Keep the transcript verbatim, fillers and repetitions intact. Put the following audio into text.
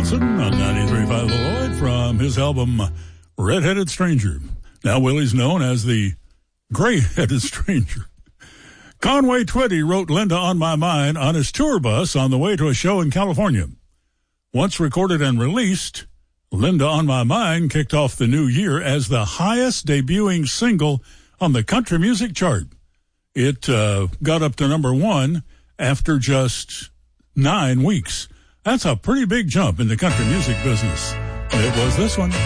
Johnson on ninety-three point five The Lloyd from his album Red-Headed Stranger. Now Willie's known as the Gray-Headed Stranger. Conway Twitty wrote Linda on My Mind on his tour bus on the way to a show in California. Once recorded and released, Linda on My Mind kicked off the new year as the highest debuting single on the country music chart. It uh, got up to number one after just nine weeks. That's a pretty big jump in the country music business. It was this one.